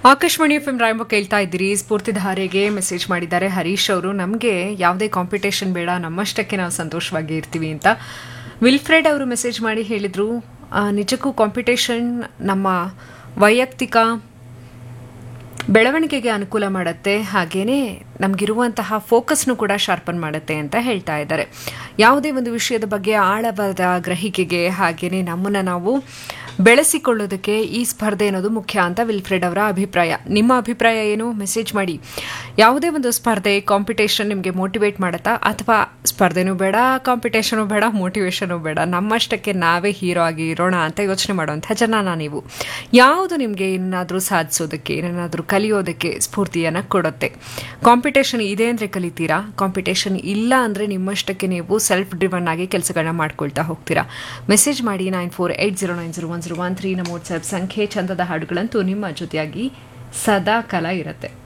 Akashvani F M ರಾಯಂಬ ಕೇಳ್ತಾ ಇದ್ದೀರಿ. ಸ್ಫೂರ್ತಿಧಾರೆಗೆ message ಮಾಡಿದ್ದಾರೆ ಹರೀಶ್ ಅವರು. ನಮಗೆ ಯಾವುದೇ ಕಾಂಪಿಟೇಷನ್ ಬೇಡ, ನಮ್ಮಷ್ಟಕ್ಕೆ ನಾವು ಸಂತೋಷವಾಗಿ ಇರ್ತೀವಿ ಅಂತ. ವಿಲ್ಫ್ರೆಡ್ ಅವರು ಮೆಸೇಜ್ ಮಾಡಿ ಹೇಳಿದರು, ನಿಜಕ್ಕೂ ಕಾಂಪಿಟೇಷನ್ ನಮ್ಮ ವೈಯಕ್ತಿಕ ಬೆಳವಣಿಗೆಗೆ ಅನುಕೂಲ ಮಾಡುತ್ತೆ, ಹಾಗೇನೆ ನಮಗಿರುವಂತಹ ಫೋಕಸ್ನು ಕೂಡ ಶಾರ್ಪನ್ ಮಾಡುತ್ತೆ ಅಂತ ಹೇಳ್ತಾ ಇದ್ದಾರೆ. ಯಾವುದೇ ಒಂದು ವಿಷಯದ ಬಗ್ಗೆ ಆಳವಾದ ಗ್ರಹಿಕೆಗೆ ಹಾಗೇನೆ ನಮ್ಮನ್ನು ನಾವು ಬೆಳೆಸಿಕೊಳ್ಳೋದಕ್ಕೆ ಈ ಸ್ಪರ್ಧೆ ಅನ್ನೋದು ಮುಖ್ಯ ಅಂತ ವಿಲ್ಫ್ರೆಡ್ ಅವರ ಅಭಿಪ್ರಾಯ. ನಿಮ್ಮ ಅಭಿಪ್ರಾಯ ಏನು? ಮೆಸೇಜ್ ಮಾಡಿ. ಯಾವುದೇ ಒಂದು ಸ್ಪರ್ಧೆ, ಕಾಂಪಿಟೇಷನ್ ನಿಮಗೆ ಮೋಟಿವೇಟ್ ಮಾಡುತ್ತಾ, ಅಥವಾ ಸ್ಪರ್ಧೆನೂ ಬೇಡ, ಕಾಂಪಿಟೇಷನು ಬೇಡ, ಮೋಟಿವೇಶನು ಬೇಡ, ನಮ್ಮಷ್ಟಕ್ಕೆ ನಾವೇ ಹೀರೋ ಆಗಿ ಇರೋಣ ಅಂತ ಯೋಚನೆ ಮಾಡುವಂಥ ಜನ ನೀವು. ಯಾವುದು ನಿಮಗೆ ಏನಾದರೂ ಸಾಧಿಸೋದಕ್ಕೆ, ಏನಾದರೂ ಕಲಿಯೋದಕ್ಕೆ ಸ್ಫೂರ್ತಿಯನ್ನು ಕೊಡುತ್ತೆ? ಕಾಂಪಿಟೇಷನ್ ಇದೆ ಅಂದರೆ ಕಲಿತೀರಾ, ಕಾಂಪಿಟೇಷನ್ ಇಲ್ಲ ಅಂದರೆ ನಿಮ್ಮಷ್ಟಕ್ಕೆ ನೀವು ಸೆಲ್ಫ್ ಡ್ರಿವನ್ ಆಗಿ ಕೆಲಸಗಳನ್ನ ಮಾಡ್ಕೊಳ್ತಾ ಹೋಗ್ತೀರಾ? ಮೆಸೇಜ್ ಮಾಡಿ. 9480901013 ನಮ್ಮ ವಾಟ್ಸ್ಆ್ಯಪ್ ಸಂಖ್ಯೆ. ಚಂದದ ಹಾಡುಗಳಂತೂ ನಿಮ್ಮ ಜೊತೆಯಾಗಿ ಸದಾ ಕಾಲ ಇರುತ್ತೆ.